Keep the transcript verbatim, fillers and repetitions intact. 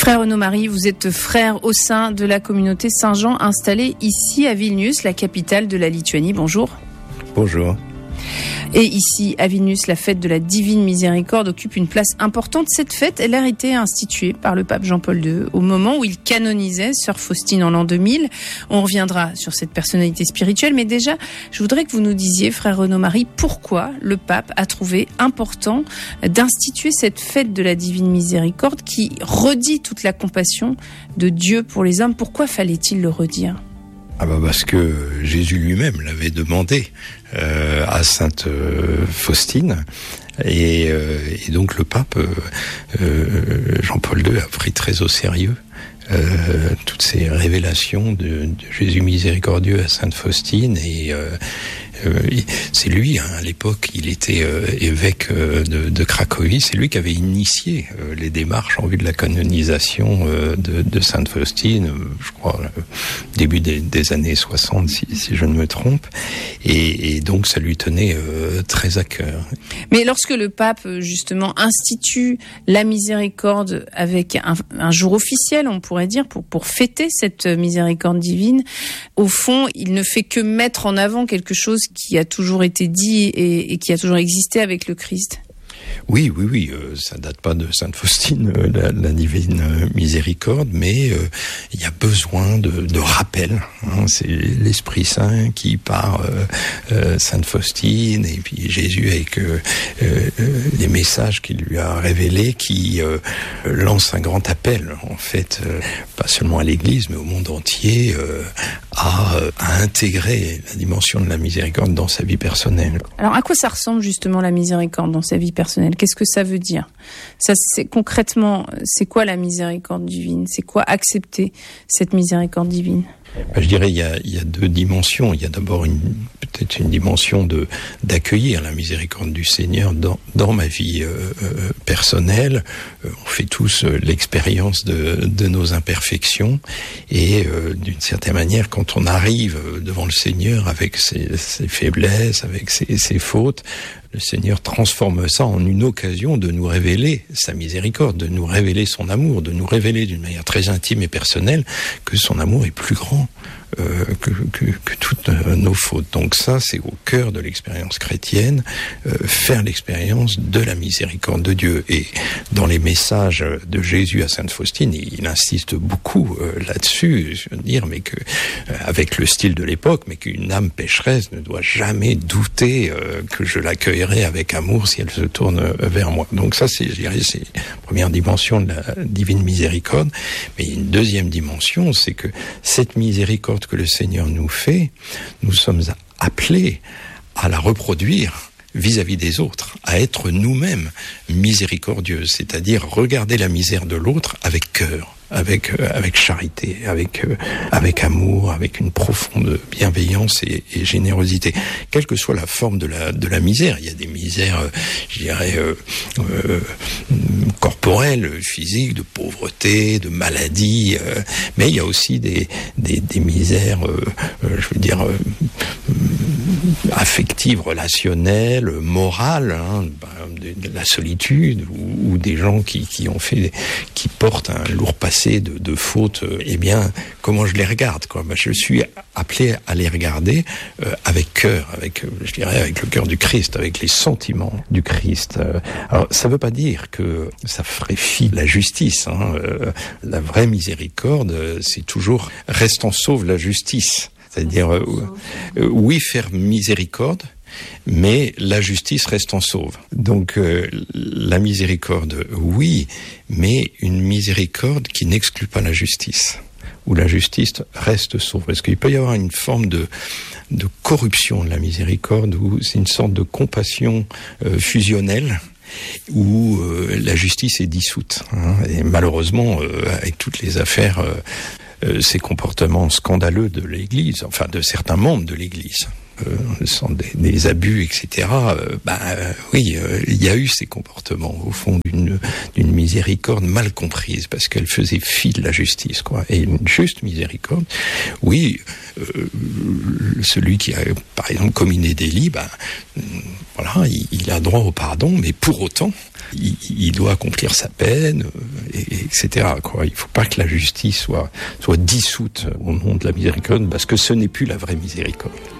Frère Renaud Marie, vous êtes frère au sein de la communauté Saint-Jean installée ici à Vilnius, la capitale de la Lituanie. Bonjour. Bonjour. Et ici, à Vilnius, la fête de la Divine Miséricorde occupe une place importante. Cette fête, elle a été instituée par le pape Jean-Paul deux au moment où il canonisait sœur Faustine en l'an deux mille. On reviendra sur cette personnalité spirituelle, mais déjà, je voudrais que vous nous disiez, frère Renaud Marie, pourquoi le pape a trouvé important d'instituer cette fête de la Divine Miséricorde qui redit toute la compassion de Dieu pour les hommes. Pourquoi fallait-il le redire ? Ah bah parce que Jésus lui-même l'avait demandé euh, à sainte euh, Faustine et, euh, et donc le pape euh, euh, Jean-Paul deux a pris très au sérieux euh, toutes ces révélations de, de Jésus miséricordieux à sainte Faustine et euh, Euh, c'est lui, hein, à l'époque, il était euh, évêque euh, de, de Cracovie, c'est lui qui avait initié euh, les démarches en vue de la canonisation euh, de, de Sainte Faustine, euh, je crois, euh, début des, des années soixante, si, si je ne me trompe, et, et donc ça lui tenait euh, très à cœur. Mais lorsque le pape, justement, institue la miséricorde avec un, un jour officiel, on pourrait dire, pour, pour fêter cette miséricorde divine, au fond, il ne fait que mettre en avant quelque chose qui a toujours été dit et, et qui a toujours existé avec le Christ. Oui, oui, oui, euh, ça date pas de Sainte Faustine, euh, la, la divine euh, miséricorde, mais euh, il y a besoin de, de rappel. Hein, c'est l'Esprit Saint qui, par euh, euh, Sainte Faustine et puis Jésus avec euh, euh, les messages qu'il lui a révélés, qui euh, lance un grand appel, en fait, euh, pas seulement à l'Église, mais au monde entier, euh, à, à intégrer la dimension de la miséricorde dans sa vie personnelle. Alors, à quoi ça ressemble justement la miséricorde dans sa vie personnelle ? Qu'est-ce que ça veut dire ? Ça, c'est concrètement, c'est quoi la miséricorde divine ? C'est quoi accepter cette miséricorde divine ? Ben, je dirais il y a, il y a deux dimensions. Il y a d'abord une, peut-être une dimension de d'accueillir la miséricorde du Seigneur dans dans ma vie euh, euh, personnelle. Euh, on fait tous euh, l'expérience de de nos imperfections et euh, d'une certaine manière, quand on arrive devant le Seigneur avec ses, ses faiblesses, avec ses, ses fautes, le Seigneur transforme ça en une occasion de nous révéler sa miséricorde, de nous révéler son amour, de nous révéler d'une manière très intime et personnelle que son amour est plus grand euh, que, que, que toutes nos fautes. Donc ça, c'est au cœur de l'expérience chrétienne, euh, faire l'expérience de la miséricorde de Dieu. Et dans les messages de Jésus à Sainte Faustine, il insiste beaucoup euh, là-dessus, je veux dire, mais que euh, avec le style de l'époque, mais qu'une âme pécheresse ne doit jamais douter euh, que je l'accueillerai avec amour si elle se tourne vers moi. Donc ça, c'est, je dirais, c'est la première dimension de la divine miséricorde. Mais une deuxième dimension, c'est que cette miséricorde que le Seigneur nous fait, nous sommes appelés à la reproduire vis-à-vis des autres, à être nous-mêmes miséricordieux, c'est-à-dire regarder la misère de l'autre avec cœur, avec euh, avec charité, avec euh, avec amour, avec une profonde bienveillance et, et générosité, quelle que soit la forme de la de la misère. Il y a des misères, euh, je dirais, euh, euh, corporelles, physiques, de pauvreté, de maladie, euh, mais il y a aussi des des, des misères, euh, euh, je veux dire, euh, affectives, relationnelles, morales, hein, de, de la solitude, ou, ou des gens qui qui ont fait, qui portent un lourd passé de, de fautes. Eh bien, comment je les regarde, quoi. Ben, je suis appelé à les regarder euh, avec cœur, avec, je dirais, avec le cœur du Christ, avec les sentiments du Christ. Euh, alors, ça veut pas dire que ça ferait fi de la justice. Hein. Euh, la vraie miséricorde, c'est toujours restant sauve la justice. C'est-à-dire, euh, euh, oui, faire miséricorde, mais la justice reste en sauve. Donc euh, la miséricorde, oui, mais une miséricorde qui n'exclut pas la justice, où la justice reste sauve. Parce qu'il peut y avoir une forme de, de corruption de la miséricorde, où c'est une sorte de compassion euh, fusionnelle, où euh, la justice est dissoute. Hein, et malheureusement, euh, avec toutes les affaires, euh, euh, ces comportements scandaleux de l'Église, enfin de certains membres de l'Église, euh, sans des, des abus, et cetera. Euh, bah euh, oui, euh, il y a eu ces comportements au fond d'une d'une miséricorde mal comprise parce qu'elle faisait fi de la justice, quoi. Et une juste miséricorde, oui, euh, celui qui a par exemple commis des délits, bah voilà, il, il a droit au pardon, mais pour autant, il, il doit accomplir sa peine, et, etc. Quoi. Il ne faut pas que la justice soit soit dissoute au nom de la miséricorde, parce que ce n'est plus la vraie miséricorde.